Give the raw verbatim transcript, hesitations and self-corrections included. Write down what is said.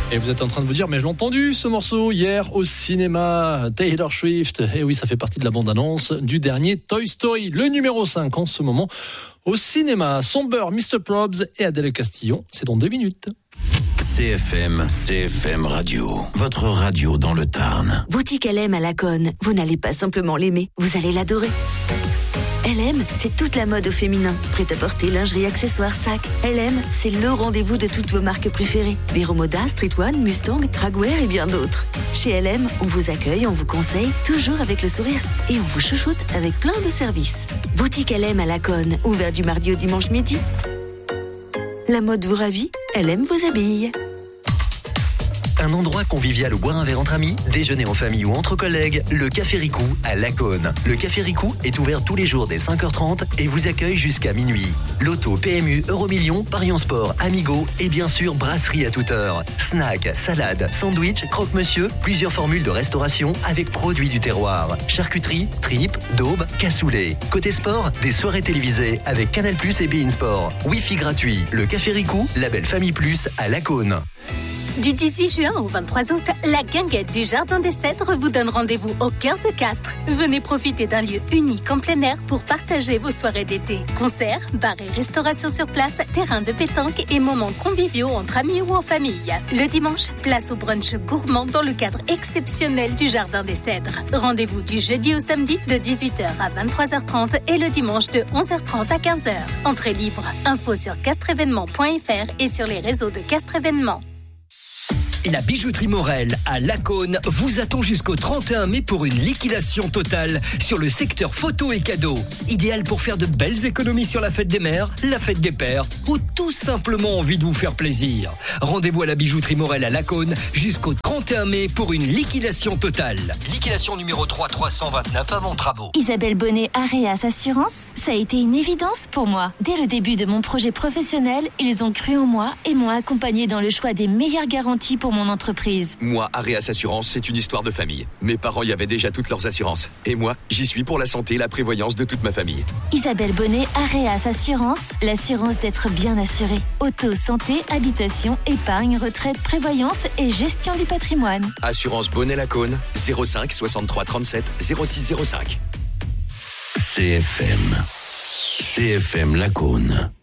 Et vous êtes en train de vous dire, mais je l'ai entendu ce morceau hier au cinéma, Taylor Swift. Et oui, ça fait partie de la bande-annonce du dernier Toy Story, le numéro cinq en ce moment au cinéma. Somber, mister Probs et Adèle Castillon, c'est dans deux minutes. C F M, C F M Radio, votre radio dans le Tarn. Boutique L M à Laconne, vous n'allez pas simplement l'aimer, vous allez l'adorer. L M, c'est toute la mode au féminin. Prêt-à-porter, lingerie, accessoires, sacs. L M, c'est le rendez-vous de toutes vos marques préférées. Vero Moda, Street One, Mustang, Dragwear et bien d'autres. Chez L M, on vous accueille, on vous conseille, toujours avec le sourire. Et on vous chouchoute avec plein de services. Boutique L M à Laconne, ouvert du mardi au dimanche midi. La mode vous ravit, L M vous habille. Un endroit convivial où boire un verre entre amis, déjeuner en famille ou entre collègues, le Café Ricou à Laconne. Le Café Ricou est ouvert tous les jours dès cinq heures trente et vous accueille jusqu'à minuit. Loto, P M U, Euromillions, Paris en Sport, Amigo et bien sûr brasserie à toute heure. Snack, salade, sandwich, croque-monsieur, plusieurs formules de restauration avec produits du terroir. Charcuterie, tripes, daube, cassoulet. Côté sport, des soirées télévisées avec Canal plus et beIN Sport. Wi-Fi gratuit. Le Café Ricou, label Famille Plus à Laconne. Du dix-huit juin au vingt-trois août, la guinguette du Jardin des Cèdres vous donne rendez-vous au cœur de Castres. Venez profiter d'un lieu unique en plein air pour partager vos soirées d'été. Concerts, bars et restauration sur place, terrain de pétanque et moments conviviaux entre amis ou en famille. Le dimanche, place au brunch gourmand dans le cadre exceptionnel du Jardin des Cèdres. Rendez-vous du jeudi au samedi de dix-huit heures à vingt-trois heures trente et le dimanche de onze heures trente à quinze heures. Entrée libre. Info sur castreévénement point f r et sur les réseaux de Castres Événements. La bijouterie Morel à Laconne vous attend jusqu'au trente et un mai pour une liquidation totale sur le secteur photos et cadeaux. Idéal pour faire de belles économies sur la fête des mères, la fête des pères ou tout simplement envie de vous faire plaisir. Rendez-vous à la bijouterie Morel à Laconne jusqu'au trente et un mai pour une liquidation totale. Liquidation numéro trois trois cent vingt-neuf avant travaux. Isabelle Bonnet, Areas Assurance, ça a été une évidence pour moi. Dès le début de mon projet professionnel, ils ont cru en moi et m'ont accompagné dans le choix des meilleures garanties pour mon entreprise. Moi, Areas Assurance, c'est une histoire de famille. Mes parents y avaient déjà toutes leurs assurances. Et moi, j'y suis pour la santé et la prévoyance de toute ma famille. Isabelle Bonnet, Areas Assurance, l'assurance d'être bien assuré. Auto, santé, habitation, épargne, retraite, prévoyance et gestion du patrimoine. Assurance Bonnet Laconne, zéro cinq soixante-trois trente-sept zéro six zéro cinq. C F M. C F M Laconne.